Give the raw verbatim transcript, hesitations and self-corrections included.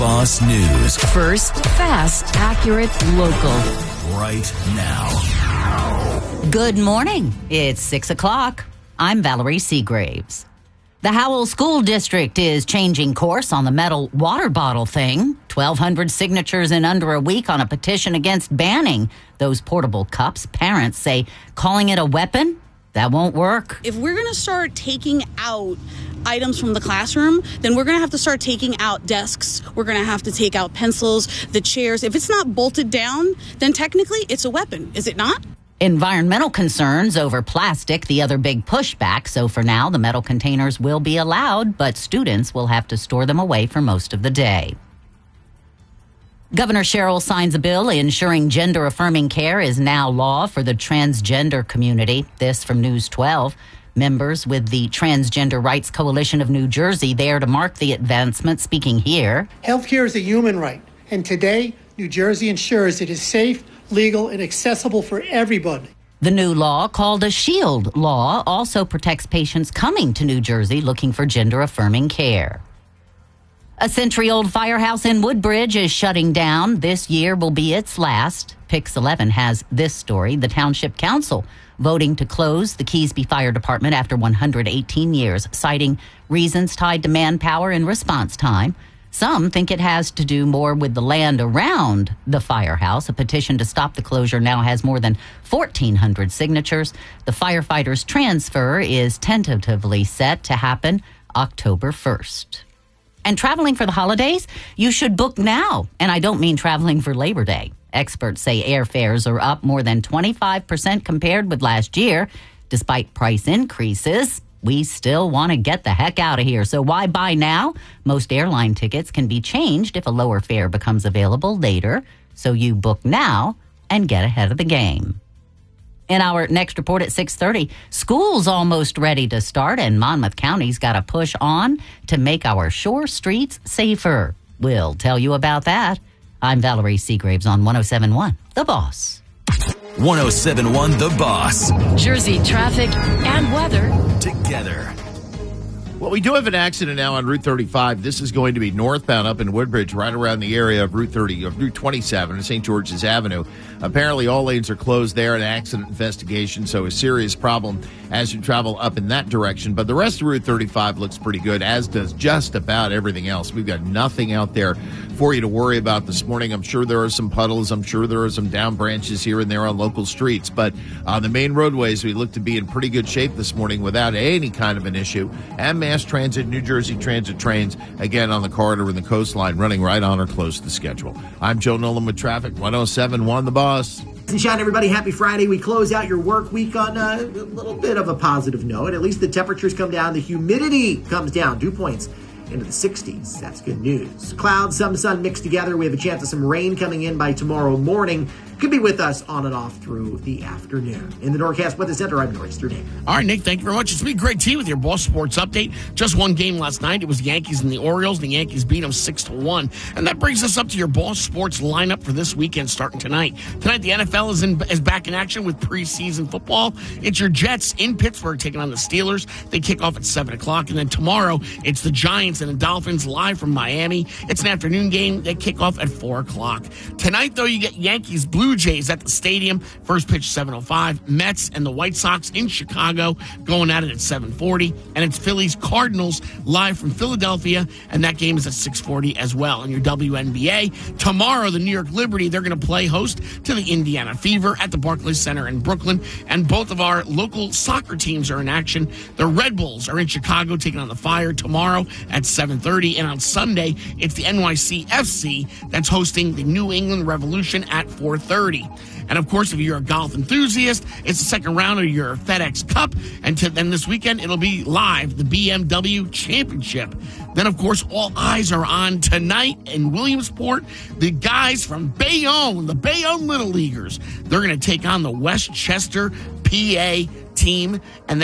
Boss News. First, fast, accurate, local. Right now. Good morning. It's six o'clock. I'm Valerie Seagraves. The Howell School District is changing course on the metal water bottle thing. twelve hundred signatures in under a week on a petition against banning those portable cups. Parents say calling it a weapon, that won't work. If we're going to start taking out items from the classroom, then we're going to have to start taking out desks. We're going to have to take out pencils, the chairs. If it's not bolted down, then technically it's a weapon, is it not? Environmental concerns over plastic, the other big pushback. So for now, the metal containers will be allowed, but students will have to store them away for most of the day. Governor Sherrill signs a bill ensuring gender-affirming care is now law for the transgender community. This from News twelve. Members with the Transgender Rights Coalition of New Jersey there to mark the advancement, speaking here. Healthcare is a human right, and today, New Jersey ensures it is safe, legal, and accessible for everybody. The new law, called a SHIELD law, also protects patients coming to New Jersey looking for gender-affirming care. A century-old firehouse in Woodbridge is shutting down. This year will be its last. Pix eleven has this story. The Township Council voting to close the Keesby Fire Department after one hundred eighteen years, citing reasons tied to manpower and response time. Some think it has to do more with the land around the firehouse. A petition to stop the closure now has more than fourteen hundred signatures. The firefighters' transfer is tentatively set to happen October first. And traveling for the holidays, you should book now. And I don't mean traveling for Labor Day. Experts say airfares are up more than twenty-five percent compared with last year. Despite price increases, we still want to get the heck out of here. So why buy now? Most airline tickets can be changed if a lower fare becomes available later. So you book now and get ahead of the game. In our next report at six thirty, school's almost ready to start, and Monmouth County's got to push on to make our shore streets safer. We'll tell you about that. I'm Valerie Seagraves on one oh seven point one, The Boss. one oh seven point one The Boss. Jersey traffic and weather Together. Well, we do have an accident now on Route thirty-five. This is going to be northbound up in Woodbridge, right around the area of Route thirty, of Route twenty-seven and Saint George's Avenue. Apparently, all lanes are closed there. An accident investigation, so a serious problem as you travel up in that direction. But the rest of Route thirty-five looks pretty good, as does just about everything else. We've got nothing out there for you to worry about this morning. I'm sure there are some puddles. I'm sure there are some down branches here and there on local streets. But on the main roadways, we look to be in pretty good shape this morning without any kind of an issue. And Mass Transit, New Jersey Transit trains, again on the corridor and the coastline, running right on or close to schedule. I'm Joe Nolan with traffic, one oh seven point one The Boss. Sunshine, everybody. Happy Friday. We close out your work week on a, a little bit of a positive note. At least the temperatures come down. The humidity comes down. Dew points into the sixties. That's good news. Clouds, some sun mixed together. We have a chance of some rain coming in by tomorrow morning. Could be with us on and off through the afternoon. In the Norcast Weather Center, I'm Norris Sturdane. All right, Nick, thank you very much. It's me, Greg T, with your Boss Sports Update. Just one game last night. It was the Yankees and the Orioles. The Yankees beat them six to one. And that brings us up to your Boss Sports lineup for this weekend starting tonight. Tonight, the N F L is, in, is back in action with preseason football. It's your Jets in Pittsburgh taking on the Steelers. They kick off at seven o'clock. And then tomorrow, it's the Giants and the Dolphins live from Miami. It's an afternoon game. They kick off at four o'clock. Tonight, though, you get Yankees Blue Jays at the stadium. First pitch seven oh five. Mets and the White Sox in Chicago going at it at seven forty. And it's Phillies Cardinals live from Philadelphia, and that game is at six forty as well. And your W N B A, tomorrow the New York Liberty, they're going to play host to the Indiana Fever at the Barclays Center in Brooklyn. And both of our local soccer teams are in action. The Red Bulls are in Chicago taking on the Fire tomorrow at seven thirty. And on Sunday, it's the N Y C F C that's hosting the New England Revolution at four thirty. And, of course, if you're a golf enthusiast, it's the second round of your FedEx Cup. And to, then this weekend, it'll be live, the B M W Championship. Then, of course, all eyes are on tonight in Williamsport. The guys from Bayonne, the Bayonne Little Leaguers, they're going to take on the Westchester, P A team. And